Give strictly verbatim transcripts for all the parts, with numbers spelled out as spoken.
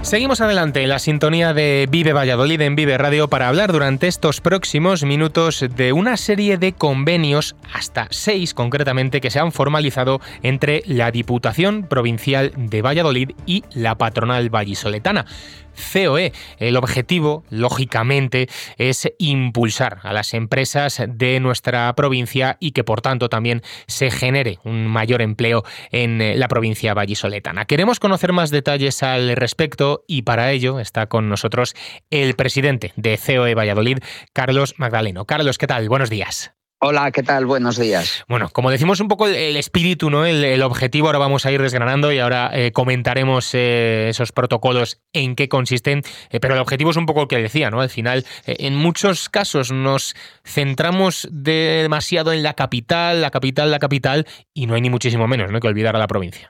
Seguimos adelante en la sintonía de Vive Valladolid en Vive Radio para hablar durante estos próximos minutos de una serie de convenios, hasta seis concretamente, que se han formalizado entre la Diputación Provincial de Valladolid y la patronal vallisoletana. C O E. El objetivo, lógicamente, es impulsar a las empresas de nuestra provincia y que, por tanto, también se genere un mayor empleo en la provincia vallisoletana. Queremos conocer más detalles al respecto y para ello está con nosotros el presidente de C O E Valladolid, Carlos Magdaleno. Carlos, ¿qué tal? Buenos días. Hola, ¿qué tal? Buenos días. Bueno, como decimos un poco el, el espíritu, ¿no? El, el objetivo, ahora vamos a ir desgranando y ahora eh, comentaremos eh, esos protocolos, en qué consisten, eh, pero el objetivo es un poco el que decía, ¿no? Al final, eh, en muchos casos nos centramos de, demasiado en la capital, la capital, la capital, y no hay ni muchísimo menos, ¿no?, que olvidar a la provincia.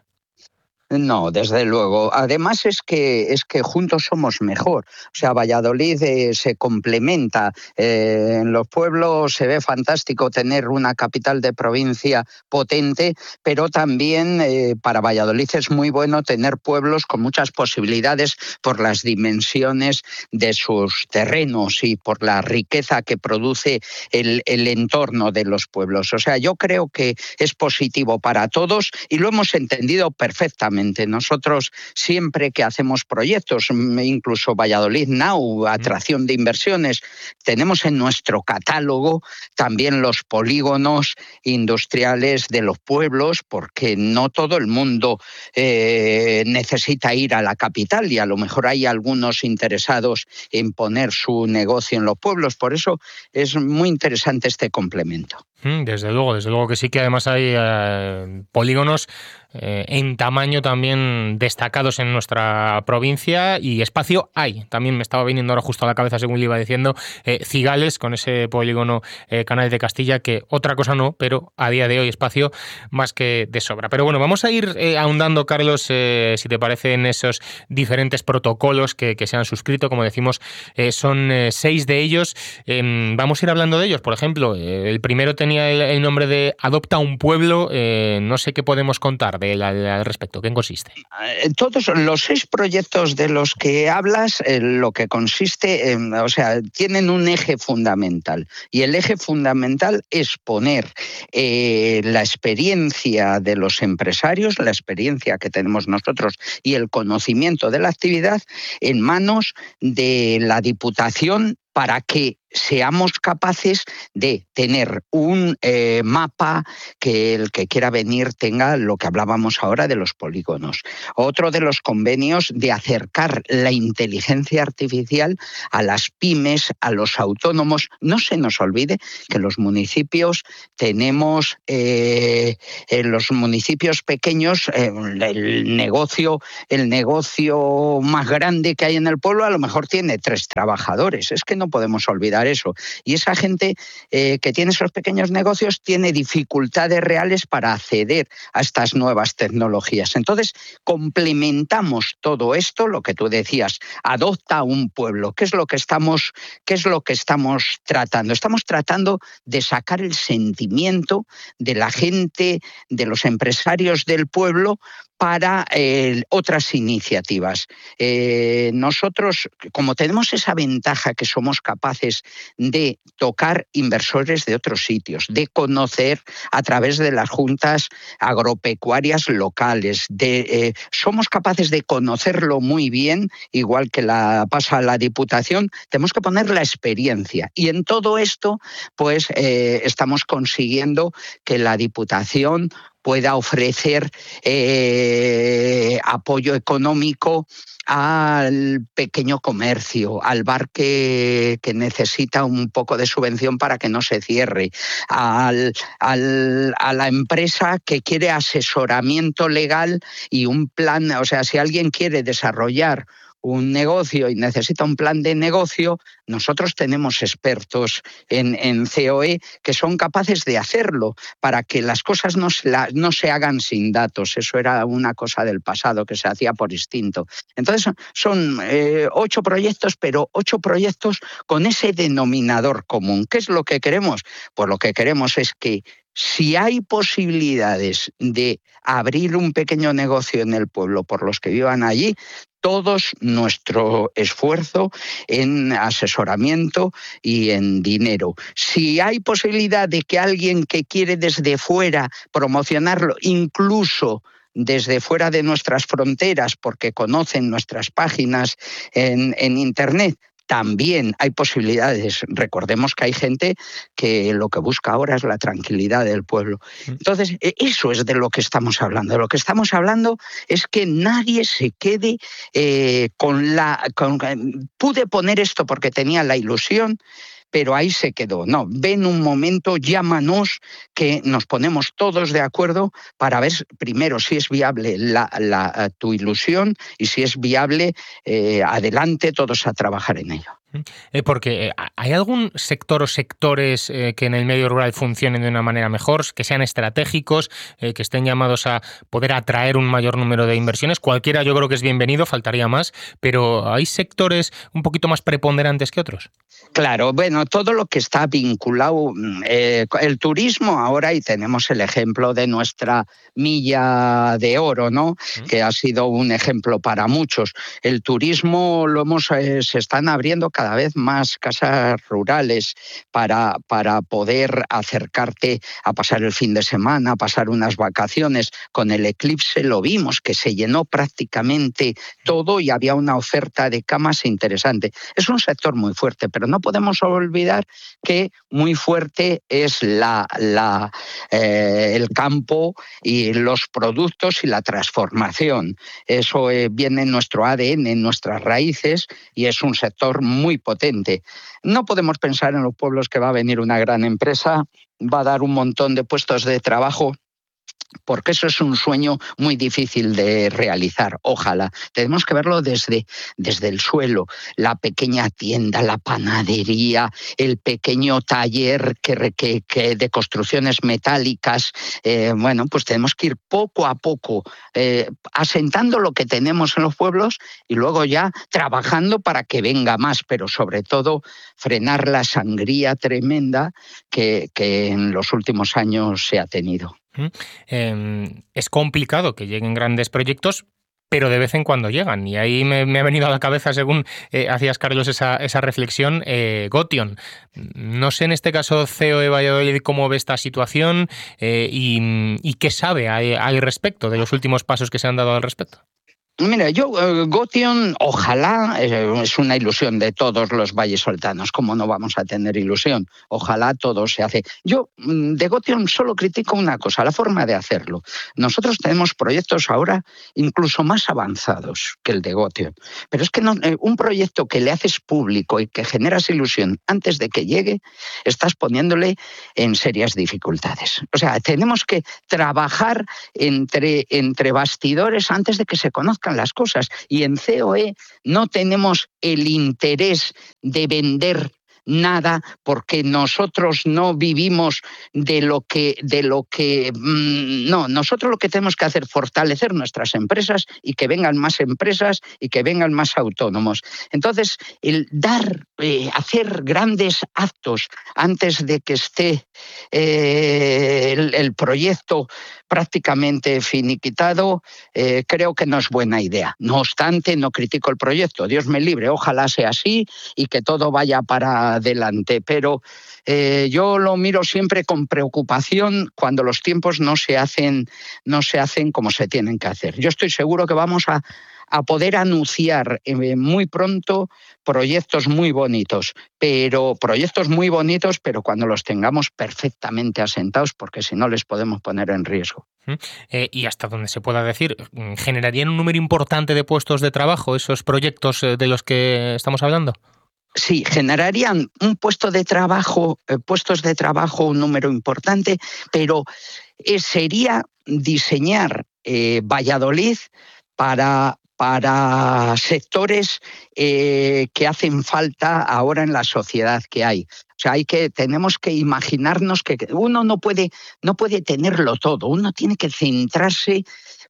No, desde luego. Además es que es que juntos somos mejor. O sea, Valladolid eh, se complementa. Eh, en los pueblos se ve fantástico tener una capital de provincia potente, pero también eh, para Valladolid es muy bueno tener pueblos con muchas posibilidades por las dimensiones de sus terrenos y por la riqueza que produce el, el entorno de los pueblos. O sea, yo creo que es positivo para todos y lo hemos entendido perfectamente. Nosotros siempre que hacemos proyectos, incluso Valladolid Now, atracción de inversiones, tenemos en nuestro catálogo también los polígonos industriales de los pueblos, porque no todo el mundo eh, necesita ir a la capital y a lo mejor hay algunos interesados en poner su negocio en los pueblos. Por eso es muy interesante este complemento. Desde luego, desde luego que sí, que además hay eh, polígonos eh, en tamaño también destacados en nuestra provincia y espacio hay. También me estaba viniendo ahora justo a la cabeza, según le iba diciendo, eh, Cigales, con ese polígono eh, Canales de Castilla, que otra cosa no, pero a día de hoy espacio más que de sobra. Pero bueno, vamos a ir eh, ahondando, Carlos, eh, si te parece, en esos diferentes protocolos que, que se han suscrito. Como decimos, eh, son eh, seis de ellos. Eh, vamos a ir hablando de ellos. Por ejemplo, eh, el primero tenía El, el nombre de Adopta un Pueblo. Eh, no sé qué podemos contar de él al, al respecto. ¿Qué consiste? Todos los seis proyectos de los que hablas, eh, lo que consiste, en, o sea, tienen un eje fundamental. Y el eje fundamental es poner eh, la experiencia de los empresarios, la experiencia que tenemos nosotros y el conocimiento de la actividad en manos de la Diputación para que seamos capaces de tener un eh, mapa que el que quiera venir tenga lo que hablábamos ahora de los polígonos. Otro de los convenios de acercar la inteligencia artificial a las pymes, a los autónomos. No se nos olvide que los municipios tenemos, eh, en los municipios pequeños, eh, el negocio, el negocio más grande que hay en el pueblo a lo mejor tiene tres trabajadores. Es que no podemos olvidar eso. Y esa gente eh, que tiene esos pequeños negocios tiene dificultades reales para acceder a estas nuevas tecnologías. Entonces, complementamos todo esto, lo que tú decías, adopta un pueblo. ¿Qué es lo que estamos, qué es lo que estamos tratando? Estamos tratando de sacar el sentimiento de la gente, de los empresarios del pueblo, para eh, otras iniciativas. Eh, nosotros, como tenemos esa ventaja que somos capaces de tocar inversores de otros sitios, de conocer a través de las juntas agropecuarias locales, de, eh, somos capaces de conocerlo muy bien, igual que la pasa la Diputación, tenemos que poner la experiencia. Y en todo esto, pues eh, estamos consiguiendo que la Diputación pueda ofrecer eh, apoyo económico al pequeño comercio, al bar que, que necesita un poco de subvención para que no se cierre, al, al, a la empresa que quiere asesoramiento legal y un plan. O sea, si alguien quiere desarrollar un negocio y necesita un plan de negocio, nosotros tenemos expertos en, en C O E que son capaces de hacerlo para que las cosas no se, la, no se hagan sin datos. Eso era una cosa del pasado que se hacía por instinto. Entonces son eh, ocho proyectos, pero ocho proyectos con ese denominador común. ¿Qué es lo que queremos? Pues lo que queremos es que si hay posibilidades de abrir un pequeño negocio en el pueblo por los que vivan allí, todos nuestro esfuerzo en asesoramiento y en dinero. Si hay posibilidad de que alguien que quiere desde fuera promocionarlo, incluso desde fuera de nuestras fronteras, porque conocen nuestras páginas en, en Internet, también hay posibilidades. Recordemos que hay gente que lo que busca ahora es la tranquilidad del pueblo. Entonces, eso es de lo que estamos hablando. De lo que estamos hablando es que nadie se quede eh, con la... Con, pude poner esto porque tenía la ilusión, pero ahí se quedó. No, ven un momento, llámanos, que nos ponemos todos de acuerdo para ver primero si es viable la, la, tu ilusión y si es viable, eh, adelante todos a trabajar en ello. Eh, porque ¿hay algún sector o sectores eh, que en el medio rural funcionen de una manera mejor, que sean estratégicos, eh, que estén llamados a poder atraer un mayor número de inversiones? Cualquiera yo creo que es bienvenido, faltaría más, pero ¿hay sectores un poquito más preponderantes que otros? Claro, bueno, todo lo que está vinculado, eh, el turismo ahora, y tenemos el ejemplo de nuestra milla de oro, ¿no? ¿Mm? Que ha sido un ejemplo para muchos. El turismo lo hemos, eh, se están abriendo cada vez más casas rurales para, para poder acercarte a pasar el fin de semana, a pasar unas vacaciones. Con el eclipse lo vimos, que se llenó prácticamente todo y había una oferta de camas interesante. Es un sector muy fuerte, pero no podemos olvidar que muy fuerte es la, la, eh, el campo y los productos y la transformación. Eso eh, viene en nuestro A D N, en nuestras raíces, y es un sector muy potente. No podemos pensar en los pueblos que va a venir una gran empresa, va a dar un montón de puestos de trabajo, porque eso es un sueño muy difícil de realizar. Ojalá. Tenemos que verlo desde, desde el suelo. La pequeña tienda, la panadería, el pequeño taller que, que, que de construcciones metálicas. Eh, bueno, pues tenemos que ir poco a poco eh, asentando lo que tenemos en los pueblos y luego ya trabajando para que venga más, pero sobre todo frenar la sangría tremenda que, que en los últimos años se ha tenido. Eh, es complicado que lleguen grandes proyectos, pero de vez en cuando llegan. Y ahí me, me ha venido a la cabeza, según eh, hacías, Carlos, esa, esa reflexión, eh, Gotion. No sé en este caso, C E O de Valladolid, cómo ve esta situación eh, y, y qué sabe al, al respecto de los últimos pasos que se han dado al respecto. Mira, yo, uh, Gotion, ojalá, eh, es una ilusión de todos los vallesoltanos. ¿Cómo no vamos a tener ilusión? Ojalá todo se hace. Yo, de Gotion, solo critico una cosa, la forma de hacerlo. Nosotros tenemos proyectos ahora incluso más avanzados que el de Gotion. Pero es que no, eh, un proyecto que le haces público y que generas ilusión antes de que llegue, estás poniéndole en serias dificultades. O sea, tenemos que trabajar entre, entre bastidores antes de que se conozca las cosas, y en C O E no tenemos el interés de vender nada porque nosotros no vivimos de lo que de lo que mmm, no, nosotros lo que tenemos que hacer es fortalecer nuestras empresas y que vengan más empresas y que vengan más autónomos. Entonces, el dar, eh, hacer grandes actos antes de que esté eh, el, el proyecto prácticamente finiquitado, eh, creo que no es buena idea. No obstante, no critico el proyecto. Dios me libre, ojalá sea así y que todo vaya para adelante. Pero eh, yo lo miro siempre con preocupación cuando los tiempos no se hacen, no se hacen como se tienen que hacer. Yo estoy seguro que vamos a a poder anunciar eh, muy pronto proyectos muy bonitos, pero proyectos muy bonitos, pero cuando los tengamos perfectamente asentados, porque si no les podemos poner en riesgo. Eh, y hasta donde se pueda decir, ¿generarían un número importante de puestos de trabajo esos proyectos de los que estamos hablando? Sí, generarían un puesto de trabajo, eh, puestos de trabajo, un número importante, pero eh, sería diseñar eh, Valladolid para para sectores eh, que hacen falta ahora en la sociedad que hay. O sea, hay que, tenemos que imaginarnos que uno no puede, no puede tenerlo todo, uno tiene que centrarse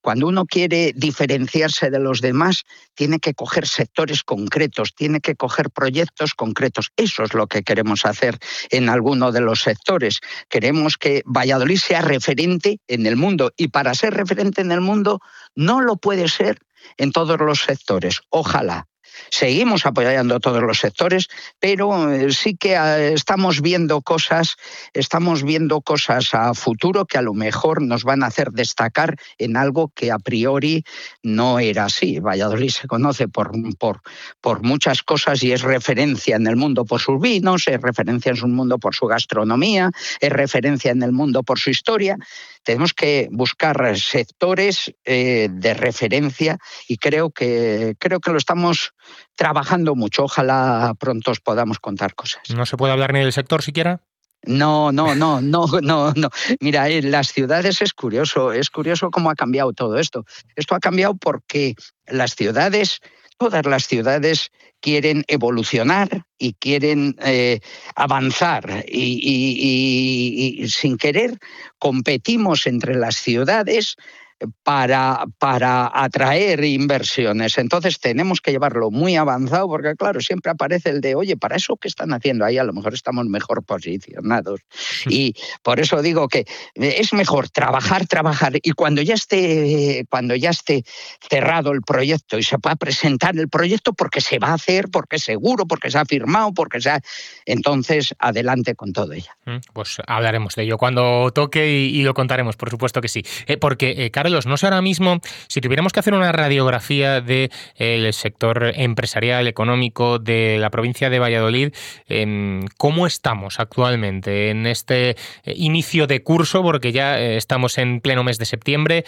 Cuando uno quiere diferenciarse de los demás, tiene que coger sectores concretos, tiene que coger proyectos concretos. Eso es lo que queremos hacer en alguno de los sectores. Queremos que Valladolid sea referente en el mundo, y para ser referente en el mundo no lo puede ser en todos los sectores. Ojalá. Seguimos apoyando todos los sectores, pero sí que estamos viendo cosas, estamos viendo cosas a futuro que a lo mejor nos van a hacer destacar en algo que a priori no era así. Valladolid se conoce por, por, por muchas cosas y es referencia en el mundo por sus vinos, es referencia en el mundo por su gastronomía, es referencia en el mundo por su historia. Tenemos que buscar sectores eh, de referencia y creo que, creo que lo estamos trabajando mucho. Ojalá pronto os podamos contar cosas. ¿No se puede hablar ni del sector siquiera? No, no, no, no, no, no. Mira, en las ciudades es curioso, es curioso cómo ha cambiado todo esto. Esto ha cambiado porque las ciudades, todas las ciudades quieren evolucionar y quieren eh, avanzar y, y, y, y sin querer competimos entre las ciudades para, para atraer inversiones. Entonces tenemos que llevarlo muy avanzado porque, claro, siempre aparece el de, oye, ¿para eso qué están haciendo ahí? A lo mejor estamos mejor posicionados. Y por eso digo que es mejor trabajar, trabajar y cuando ya esté, cuando ya esté cerrado el proyecto y se pueda presentar el proyecto porque se va a hacer, porque es seguro, porque se ha firmado, porque se ha... Entonces, adelante con todo ello. Pues hablaremos de ello cuando toque y, y lo contaremos, por supuesto que sí. Eh, porque, eh, Carlos, no sé ahora mismo, si tuviéramos que hacer una radiografía del de, eh, sector empresarial, económico de la provincia de Valladolid, eh, ¿cómo estamos actualmente en este eh, inicio de curso? Porque ya eh, estamos en pleno mes de septiembre.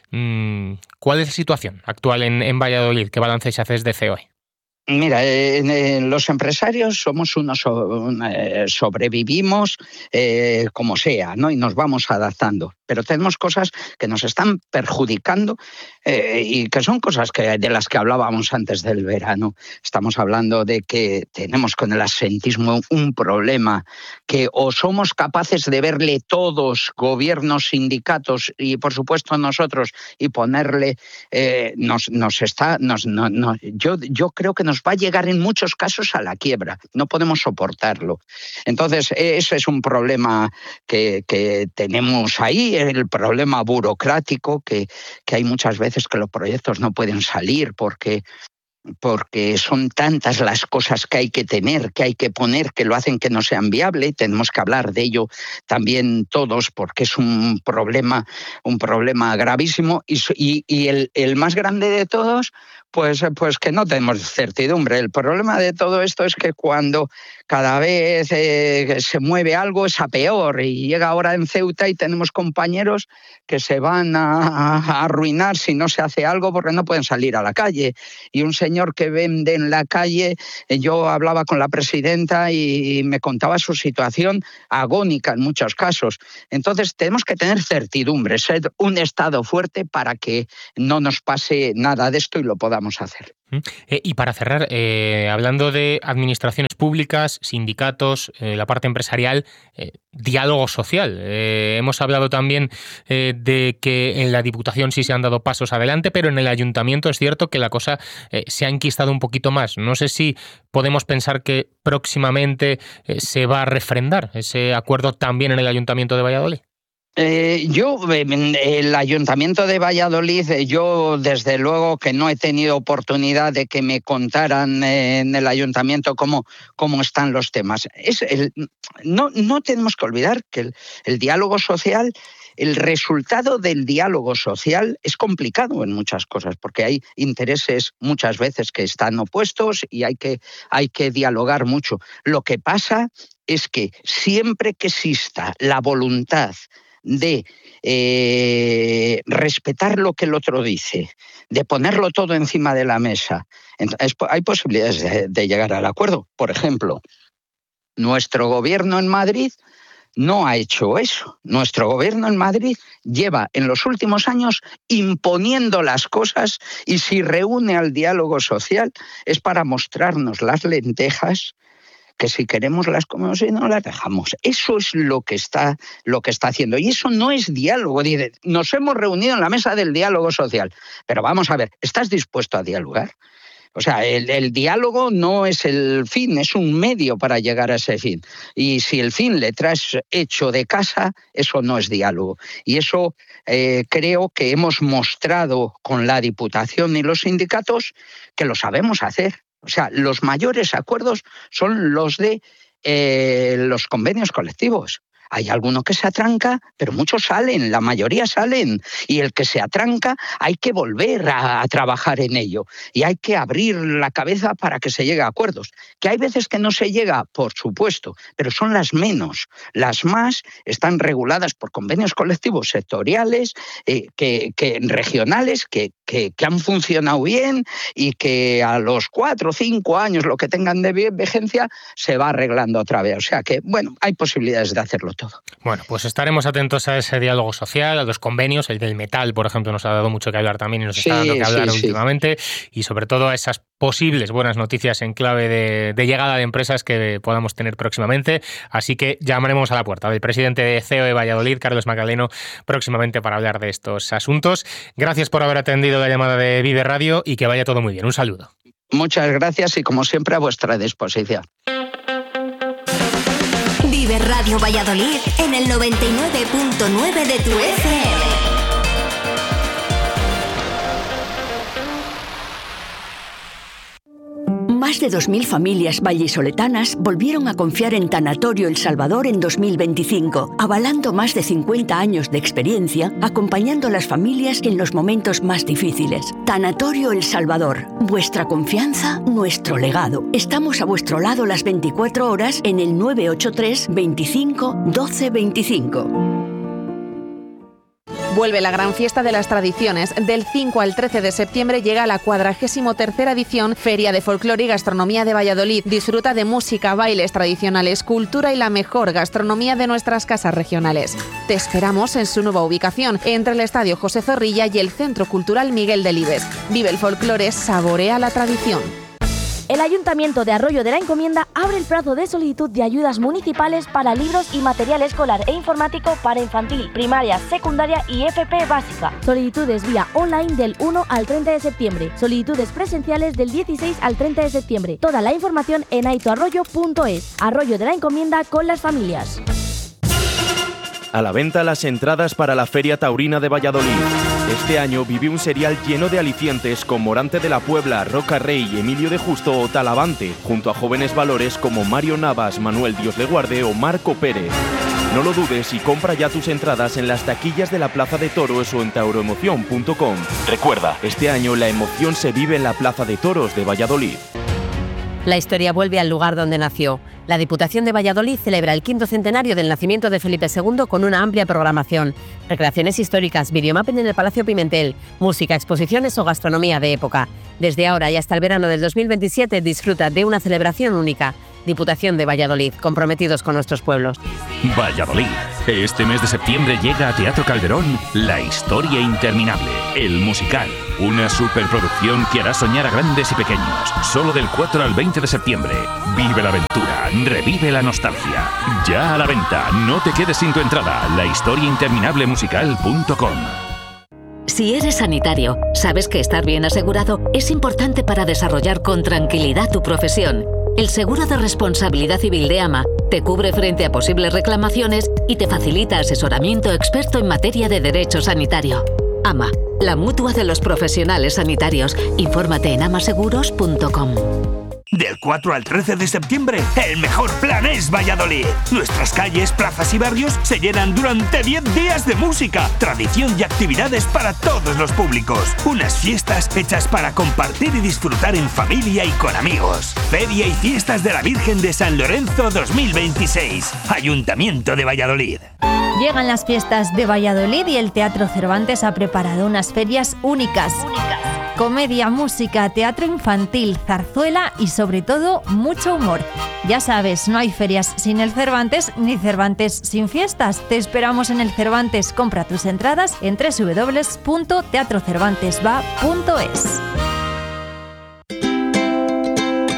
¿Cuál es la situación actual en, en Valladolid? ¿Qué balance se hace desde C E O E? Mira, eh, eh, los empresarios somos unos so, eh, sobrevivimos eh, como sea, ¿no? Y nos vamos adaptando. Pero tenemos cosas que nos están perjudicando eh, y que son cosas que, de las que hablábamos antes del verano. Estamos hablando de que tenemos con el absentismo un problema que o somos capaces de verle todos, gobiernos, sindicatos y por supuesto nosotros, y ponerle, eh, nos, nos está, nos, no, no, yo, yo creo que nos va a llegar en muchos casos a la quiebra. No podemos soportarlo. Entonces, ese es un problema que, que tenemos ahí, el problema burocrático, que, que hay muchas veces que los proyectos no pueden salir porque... porque son tantas las cosas que hay que tener, que hay que poner, que lo hacen que no sean viables. Tenemos que hablar de ello también todos, porque es un problema, un problema gravísimo. Y, y, y el, el más grande de todos, pues, pues que no tenemos certidumbre. El problema de todo esto es que cuando cada vez eh, se mueve algo es a peor. Y llega ahora en Ceuta y tenemos compañeros que se van a, a arruinar si no se hace algo porque no pueden salir a la calle. Y un señor que vende en la calle, yo hablaba con la presidenta y me contaba su situación agónica en muchos casos. Entonces tenemos que tener certidumbre, ser un Estado fuerte para que no nos pase nada de esto y lo podamos hacer. Eh, y para cerrar, eh, hablando de administraciones públicas, sindicatos, eh, la parte empresarial, eh, diálogo social. Eh, hemos hablado también eh, de que en la Diputación sí se han dado pasos adelante, pero en el Ayuntamiento es cierto que la cosa eh, se ha enquistado un poquito más. No sé si podemos pensar que próximamente eh, se va a refrendar ese acuerdo también en el Ayuntamiento de Valladolid. Eh, yo, en el Ayuntamiento de Valladolid, yo desde luego que no he tenido oportunidad de que me contaran en el Ayuntamiento cómo, cómo están los temas. Es el, no, no tenemos que olvidar que el, el diálogo social, el resultado del diálogo social es complicado en muchas cosas, porque hay intereses muchas veces que están opuestos y hay que, hay que dialogar mucho. Lo que pasa es que siempre que exista la voluntad de eh, respetar lo que el otro dice, de ponerlo todo encima de la mesa, entonces, hay posibilidades de, de llegar al acuerdo. Por ejemplo, nuestro gobierno en Madrid no ha hecho eso. Nuestro gobierno en Madrid lleva en los últimos años imponiendo las cosas y si reúne al diálogo social es para mostrarnos las lentejas que si queremos las comemos y no las dejamos. Eso es lo que está, lo que está haciendo. Y eso no es diálogo. Dice, nos hemos reunido en la mesa del diálogo social. Pero vamos a ver, ¿estás dispuesto a dialogar? O sea, el, el diálogo no es el fin, es un medio para llegar a ese fin. Y si el fin le traes hecho de casa, eso no es diálogo. Y eso eh, creo que hemos mostrado con la Diputación y los sindicatos que lo sabemos hacer. O sea, los mayores acuerdos son los de eh, los convenios colectivos. Hay alguno que se atranca, pero muchos salen, la mayoría salen. Y el que se atranca hay que volver a, a trabajar en ello. Y hay que abrir la cabeza para que se llegue a acuerdos. Que hay veces que no se llega, por supuesto, pero son las menos. Las más están reguladas por convenios colectivos sectoriales, eh, que, que, regionales, que, que, que han funcionado bien y que a los cuatro o cinco años, lo que tengan de vigencia, se va arreglando otra vez. O sea que, bueno, hay posibilidades de hacerlo todo. Bueno, pues estaremos atentos a ese diálogo social, a los convenios. El del metal, por ejemplo, nos ha dado mucho que hablar también y nos sí, está dando que hablar sí, últimamente. Sí. Y sobre todo a esas posibles buenas noticias en clave de, de llegada de empresas que podamos tener próximamente. Así que llamaremos a la puerta del presidente de C E O de Valladolid, Carlos Macaleno, próximamente para hablar de estos asuntos. Gracias por haber atendido la llamada de Vive Radio y que vaya todo muy bien. Un saludo. Muchas gracias y, como siempre, a vuestra disposición. Vive Radio Valladolid en el noventa y nueve punto nueve de tu F M. Más de dos mil familias vallisoletanas volvieron a confiar en Tanatorio El Salvador en dos mil veinticinco, avalando más de cincuenta años de experiencia, acompañando a las familias en los momentos más difíciles. Tanatorio El Salvador, vuestra confianza, nuestro legado. Estamos a vuestro lado las veinticuatro horas en el nueve ocho tres, veinticinco, doce veinticinco. Vuelve la gran fiesta de las tradiciones. Del cinco al trece de septiembre llega la cuadragésimo tercera edición Feria de Folclore y Gastronomía de Valladolid. Disfruta de música, bailes tradicionales, cultura y la mejor gastronomía de nuestras casas regionales. Te esperamos en su nueva ubicación, entre el Estadio José Zorrilla y el Centro Cultural Miguel Delibes. Vive el folclore, saborea la tradición. El Ayuntamiento de Arroyo de la Encomienda abre el plazo de solicitud de ayudas municipales para libros y material escolar e informático para infantil, primaria, secundaria y F P básica. Solicitudes vía online del uno al treinta de septiembre. Solicitudes presenciales del dieciséis al treinta de septiembre. Toda la información en aitoarroyo punto es. Arroyo de la Encomienda con las familias. A la venta las entradas para la Feria Taurina de Valladolid. Este año vive un serial lleno de alicientes con Morante de la Puebla, Roca Rey, Emilio de Justo o Talavante, junto a jóvenes valores como Mario Navas, Manuel Dios le guarde o Marco Pérez. No lo dudes y compra ya tus entradas en las taquillas de la Plaza de Toros o en tauroemoción punto com. Recuerda, este año la emoción se vive en la Plaza de Toros de Valladolid. La historia vuelve al lugar donde nació. La Diputación de Valladolid celebra el quinto centenario del nacimiento de Felipe segundo con una amplia programación. Recreaciones históricas, videomapping en el Palacio Pimentel, música, exposiciones o gastronomía de época. Desde ahora y hasta el verano del dos mil veintisiete disfruta de una celebración única. Diputación de Valladolid, comprometidos con nuestros pueblos. Valladolid. Este mes de septiembre llega a Teatro Calderón La Historia Interminable, el musical. Una superproducción que hará soñar a grandes y pequeños. Solo del cuatro al veinte de septiembre. Vive la aventura, revive la nostalgia. Ya a la venta, no te quedes sin tu entrada. La historia interminable musical punto com. Si eres sanitario, sabes que estar bien asegurado es importante para desarrollar con tranquilidad tu profesión. El seguro de responsabilidad civil de AMA te cubre frente a posibles reclamaciones y te facilita asesoramiento experto en materia de derecho sanitario. AMA, la mutua de los profesionales sanitarios. Infórmate en amaseguros punto com. Del cuatro al trece de septiembre, el mejor plan es Valladolid. Nuestras calles, plazas y barrios se llenan durante diez días de música, tradición y actividades para todos los públicos. Unas fiestas hechas para compartir y disfrutar en familia y con amigos. Feria y Fiestas de la Virgen de San Lorenzo dos mil veintiséis. Ayuntamiento de Valladolid. Llegan las fiestas de Valladolid y el Teatro Cervantes ha preparado unas ferias únicas. únicas. Comedia, música, teatro infantil, zarzuela y sobre todo mucho humor. Ya sabes, no hay ferias sin el Cervantes ni Cervantes sin fiestas. Te esperamos en el Cervantes. Compra tus entradas en doble u doble u doble u punto teatro cervantes va punto es.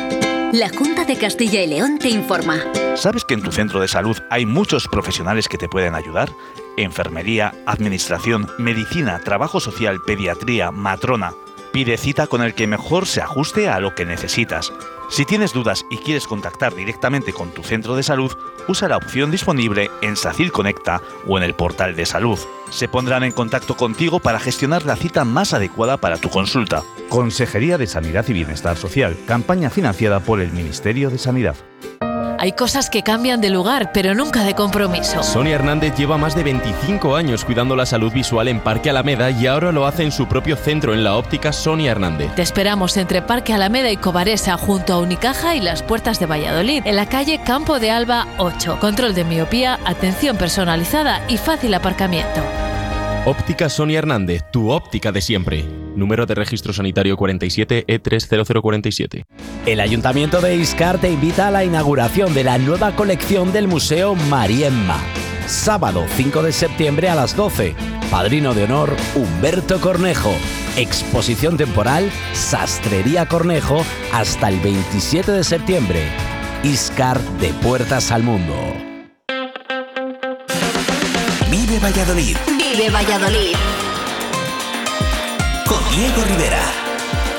La Junta de Castilla y León te informa. ¿Sabes que en tu centro de salud hay muchos profesionales que te pueden ayudar? Enfermería, administración, medicina, trabajo social, pediatría, matrona. Pide cita con el que mejor se ajuste a lo que necesitas. Si tienes dudas y quieres contactar directamente con tu centro de salud, usa la opción disponible en SACIL Conecta o en el portal de salud. Se pondrán en contacto contigo para gestionar la cita más adecuada para tu consulta. Consejería de Sanidad y Bienestar Social, campaña financiada por el Ministerio de Sanidad. Hay cosas que cambian de lugar, pero nunca de compromiso. Sonia Hernández lleva más de veinticinco años cuidando la salud visual en Parque Alameda y ahora lo hace en su propio centro en la óptica Sonia Hernández. Te esperamos entre Parque Alameda y Cobaresa, junto a Unicaja y las Puertas de Valladolid, en la calle Campo de Alba ocho. Control de miopía, atención personalizada y fácil aparcamiento. Óptica Sonia Hernández, tu óptica de siempre. Número de registro sanitario cuarenta y siete E tres cero cero cuarenta y siete. El Ayuntamiento de Iscar te invita a la inauguración de la nueva colección del Museo Mariemma. Sábado cinco de septiembre a las doce. Padrino de honor Humberto Cornejo. Exposición temporal Sastrería Cornejo hasta el veintisiete de septiembre. Iscar de puertas al mundo. Vive Valladolid. Vive Valladolid. Con Diego Rivera.